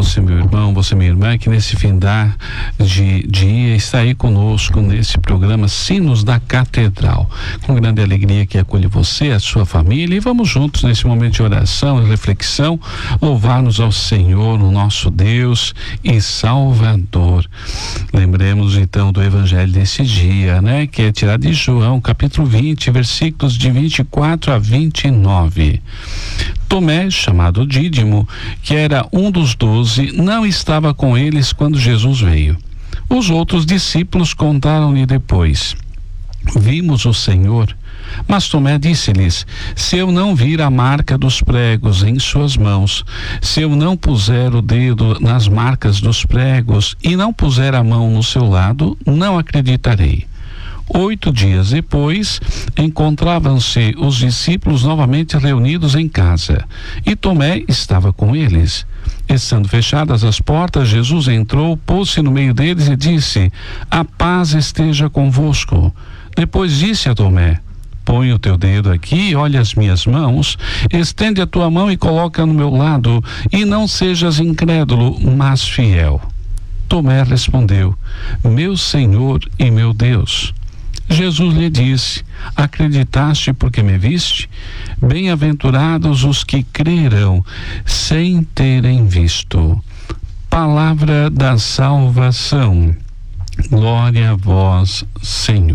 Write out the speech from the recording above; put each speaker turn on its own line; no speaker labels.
você, meu irmão, você, minha irmã, que nesse findar de dia está aí conosco nesse programa Sinos da Catedral. Com grande alegria que acolhe você, a sua família, e vamos juntos nesse momento de oração e reflexão, louvar-nos ao Senhor, o nosso Deus e Salvador. Lembremos então do evangelho desse dia, né? Que é tirado de João, capítulo 20, versículos de 24 a 29. Tomé, chamado Dídimo, que era um dos 12, não estava com eles quando Jesus veio. Os outros discípulos contaram-lhe depois: vimos o Senhor. Mas Tomé disse-lhes: se eu não vir a marca dos pregos em suas mãos, se eu não puser o dedo nas marcas dos pregos e não puser a mão no seu lado, não acreditarei. 8 dias depois, encontravam-se os discípulos novamente reunidos em casa, e Tomé estava com eles. Estando fechadas as portas, Jesus entrou, pôs-se no meio deles e disse: a paz esteja convosco. Depois disse a Tomé: põe o teu dedo aqui e olha as minhas mãos, estende a tua mão e coloca no meu lado, e não sejas incrédulo, mas fiel. Tomé respondeu: meu Senhor e meu Deus. Jesus lhe disse: acreditaste porque me viste? Bem-aventurados os que crerão sem terem visto. Palavra da salvação. Glória a vós, Senhor.